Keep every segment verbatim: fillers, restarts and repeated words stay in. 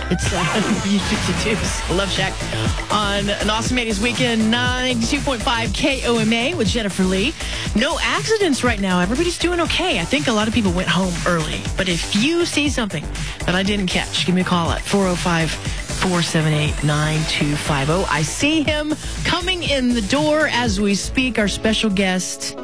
It's uh, B fifty-two's Love Shack on an awesome eighties weekend, ninety-two point five K O M A with Jennifer Lee. No accidents right now. Everybody's doing okay. I think a lot of people went home early. But if you see something that I didn't catch, give me a call at four oh five, four seven eight, nine two five oh. I see him coming in the door as we speak. Our special guest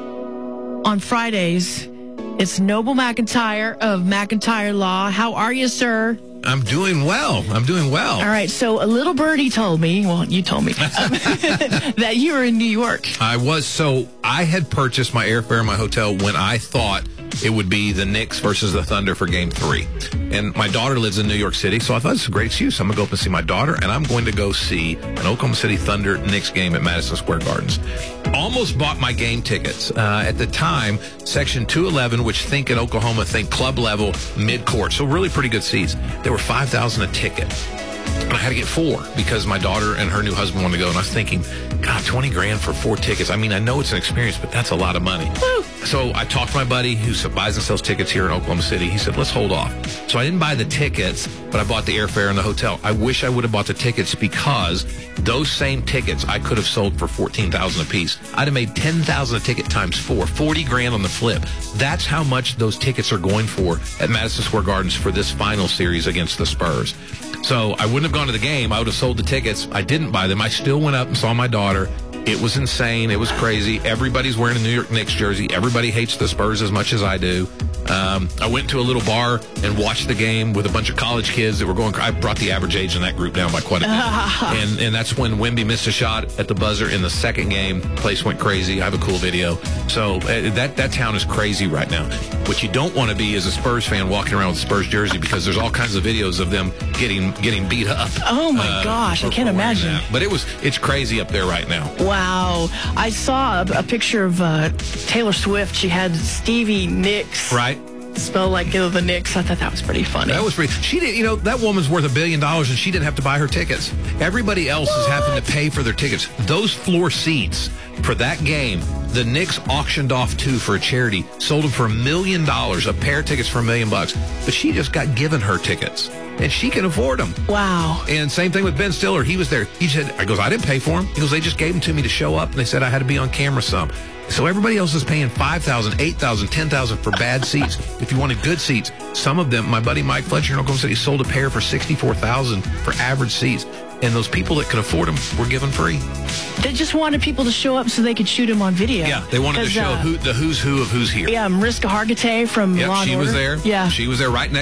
on Fridays, it's Noble McIntyre of McIntyre Law. How are you, sir? I'm doing well. I'm doing well. All right. So a little birdie told me, well, you told me, um, that you were in New York. I was. So I had purchased my airfare and my hotel when I thought it would be the Knicks versus the Thunder for game three. And my daughter lives in New York City, so I thought it's a great excuse. I'm going to go up and see my daughter, and I'm going to go see an Oklahoma City Thunder Knicks game at Madison Square Gardens. Almost bought my game tickets. Uh, at the time, Section two eleven, which think in Oklahoma, think club level, mid-court, so really pretty good seats. They were five thousand dollars a ticket. And I had to get four because my daughter and her new husband wanted to go. And I was thinking, God, twenty grand for four tickets. I mean, I know it's an experience, but that's a lot of money. Woo. So I talked to my buddy who buys and sells tickets here in Oklahoma City. He said, let's hold off. So I didn't buy the tickets, but I bought the airfare and the hotel. I wish I would have bought the tickets because those same tickets I could have sold for fourteen thousand dollars a piece. I'd have made ten thousand dollars a ticket times four, forty grand on the flip. That's how much those tickets are going for at Madison Square Gardens for this final series against the Spurs. So I wouldn't have gone to the game. I would have sold the tickets. I didn't buy them. I still went up and saw my daughter. It was insane. It was crazy. Everybody's wearing a New York Knicks jersey. Everybody hates the Spurs as much as I do. Um, I went to a little bar and watched the game with a bunch of college kids that were going. I brought the average age in that group down by quite a bit. and and that's when Wemby missed a shot at the buzzer in the second game. Place went crazy. I have a cool video. So uh, that that town is crazy right now. What you don't want to be is a Spurs fan walking around with a Spurs jersey because there's all kinds of videos of them getting getting beat up. Oh my uh, gosh, for, I can't imagine. That. But it was it's crazy up there right now. Wow. I saw a, a picture of uh, Taylor Swift. She had Stevie Nicks. Right. Spelled like you know, the Knicks. I thought that was pretty funny. That was pretty. She did. You know, that woman's worth a billion dollars, and she didn't have to buy her tickets. Everybody else what? is having to pay for their tickets. Those floor seats for that game, the Knicks auctioned off two for a charity, sold them for a million dollars, a pair of tickets for a million bucks. But she just got given her tickets, and she can afford them. Wow. And same thing with Ben Stiller. He was there. He said, I goes, I didn't pay for them. He goes, they just gave them to me to show up, and they said I had to be on camera some. So everybody else is paying five thousand dollars, eight thousand dollars, ten thousand dollars for bad seats. If you wanted good seats, some of them, my buddy Mike Fletcher in Oklahoma City sold a pair for sixty-four thousand dollars for average seats. And those people that could afford them were given free. They just wanted people to show up so they could shoot them on video. Yeah, they wanted to show uh, who, the who's who of who's here. Yeah, Mariska Hargitay from yep, Law and she Order. was there. Yeah. She was there right next